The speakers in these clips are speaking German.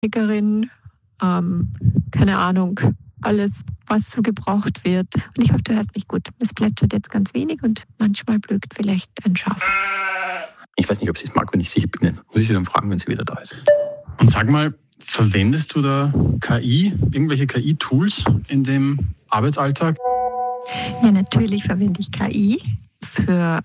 Bäckerin, keine Ahnung, alles, was so gebraucht wird. Und ich hoffe, du hörst mich gut. Es plätschert jetzt ganz wenig und manchmal blökt vielleicht ein Schaf. Ich weiß nicht, ob sie es mag, wenn ich sie bin. Muss ich sie dann fragen, wenn sie wieder da ist. Und sag mal, verwendest du da KI, irgendwelche KI-Tools in dem Arbeitsalltag? Ja, natürlich verwende ich KI für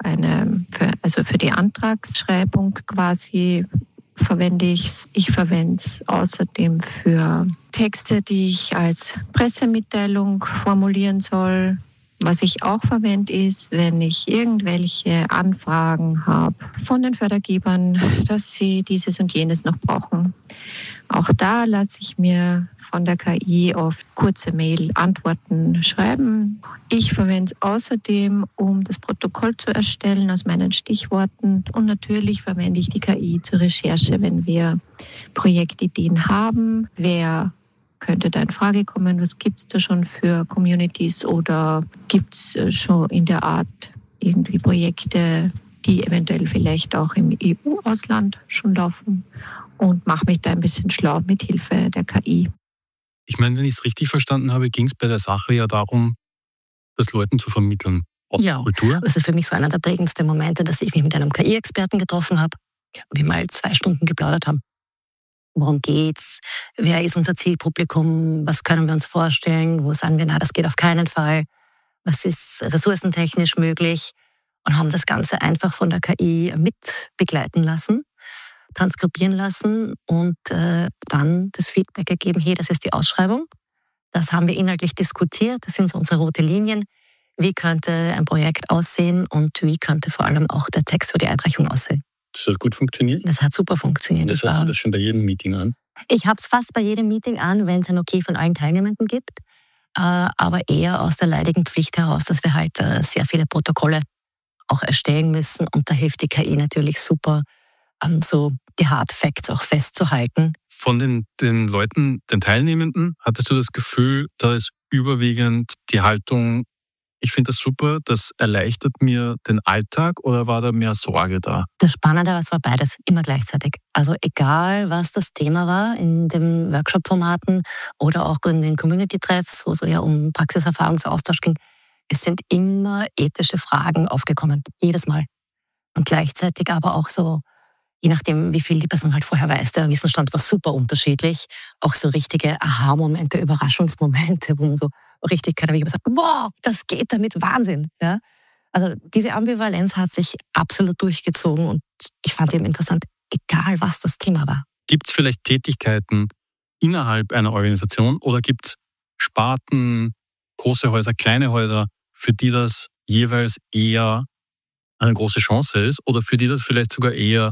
die Antragsschreibung quasi verwende ich es. Ich verwende es außerdem für Texte, die ich als Pressemitteilung formulieren soll. Was ich auch verwende, ist, wenn ich irgendwelche Anfragen habe von den Fördergebern, dass sie dieses und jenes noch brauchen. Auch da lasse ich mir von der KI auf kurze Mail-Antworten schreiben. Ich verwende es außerdem, um das Protokoll zu erstellen aus meinen Stichworten. Und natürlich verwende ich die KI zur Recherche, wenn wir Projektideen haben. Wer könnte da in Frage kommen? Was gibt es da schon für Communities oder gibt es schon in der Art irgendwie Projekte, die eventuell vielleicht auch im EU-Ausland schon laufen? Und mache mich da ein bisschen schlau mit Hilfe der KI. Ich meine, wenn ich es richtig verstanden habe, ging es bei der Sache ja darum, das Leuten zu vermitteln aus der Kultur. Das ist für mich so einer der prägendsten Momente, dass ich mich mit einem KI-Experten getroffen habe und wir mal 2 Stunden geplaudert haben. Worum geht's? Wer ist unser Zielpublikum? Was können wir uns vorstellen? Wo sagen wir, na, das geht auf keinen Fall? Was ist ressourcentechnisch möglich? Und haben das Ganze einfach von der KI mit begleiten lassen, transkribieren lassen und dann das Feedback gegeben, hey, das ist die Ausschreibung. Das haben wir inhaltlich diskutiert, das sind so unsere rote Linien. Wie könnte ein Projekt aussehen und wie könnte vor allem auch der Text für die Einreichung aussehen? Das hat gut funktioniert? Das hat super funktioniert. Das hast du das schon bei jedem Meeting an? Ich habe es fast bei jedem Meeting an, wenn es ein Okay von allen Teilnehmenden gibt, aber eher aus der leidigen Pflicht heraus, dass wir halt sehr viele Protokolle auch erstellen müssen und da hilft die KI natürlich super, so die Hard Facts auch festzuhalten. Von den Leuten, den Teilnehmenden, hattest du das Gefühl, da ist überwiegend die Haltung, ich finde das super, das erleichtert mir den Alltag, oder war da mehr Sorge da? Das Spannende war, es war beides immer gleichzeitig. Also egal, was das Thema war in den Workshop-Formaten oder auch in den Community-Treffs, wo es ja um Praxiserfahrungsaustausch ging, es sind immer ethische Fragen aufgekommen, jedes Mal. Und gleichzeitig aber auch so, je nachdem, wie viel die Person halt vorher weiß, der Wissensstand war super unterschiedlich. Auch so richtige Aha-Momente, Überraschungsmomente, wo man so richtig keiner gesagt hat, wow, das geht damit, Wahnsinn. Ja? Also diese Ambivalenz hat sich absolut durchgezogen und ich fand eben interessant, egal was das Thema war. Gibt es vielleicht Tätigkeiten innerhalb einer Organisation oder gibt es Sparten, große Häuser, kleine Häuser, für die das jeweils eher eine große Chance ist oder für die das vielleicht sogar eher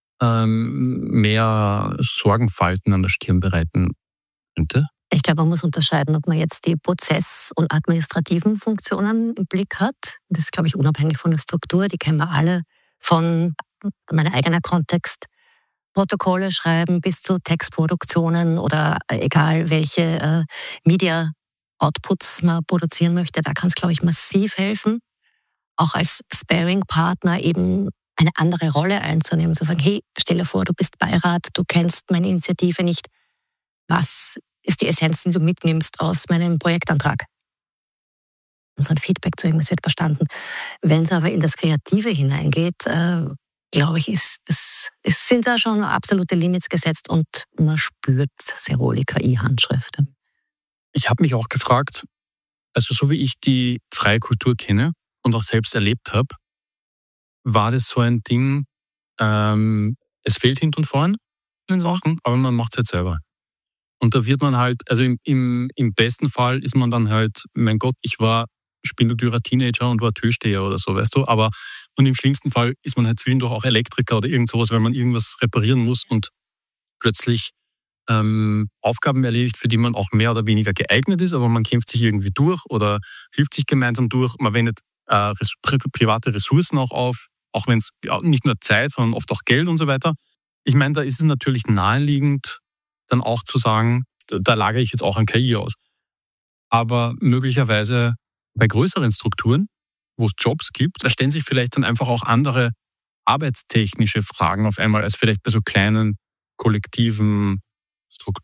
mehr Sorgenfalten an der Stirn bereiten könnte? Ich glaube, man muss unterscheiden, ob man jetzt die Prozess- und administrativen Funktionen im Blick hat. Das ist, glaube ich, unabhängig von der Struktur. Die kennen wir alle von meinem eigenen Kontext. Protokolle schreiben bis zu Textproduktionen oder egal welche Media-Outputs man produzieren möchte. Da kann es, glaube ich, massiv helfen. Auch als Sparing-Partner eben eine andere Rolle einzunehmen, zu sagen, hey, stell dir vor, du bist Beirat, du kennst meine Initiative nicht. Was ist die Essenz, die du mitnimmst aus meinem Projektantrag? So ein Feedback zu irgendwas wird verstanden. Wenn es aber in das Kreative hineingeht, glaube ich, sind da schon absolute Limits gesetzt und man spürt sehr wohl die KI-Handschrift. Ich habe mich auch gefragt, also so wie ich die freie Kultur kenne und auch selbst erlebt habe, war das so ein Ding, es fehlt hinten und vorn in den Sachen, aber man macht es halt selber. Und da wird man halt, also im besten Fall ist man dann halt, mein Gott, ich war spindeldürrer Teenager und war Türsteher oder so, weißt du, aber und im schlimmsten Fall ist man halt zwischendurch auch Elektriker oder irgend sowas, weil man irgendwas reparieren muss und plötzlich Aufgaben erledigt, für die man auch mehr oder weniger geeignet ist, aber man kämpft sich irgendwie durch oder hilft sich gemeinsam durch, man wendet private Ressourcen auch auf, auch wenn es nicht nur Zeit, sondern oft auch Geld und so weiter. Ich meine, da ist es natürlich naheliegend, dann auch zu sagen, da lagere ich jetzt auch an KI aus. Aber möglicherweise bei größeren Strukturen, wo es Jobs gibt, da stellen sich vielleicht dann einfach auch andere arbeitstechnische Fragen auf einmal, als vielleicht bei so kleinen kollektiven Struktur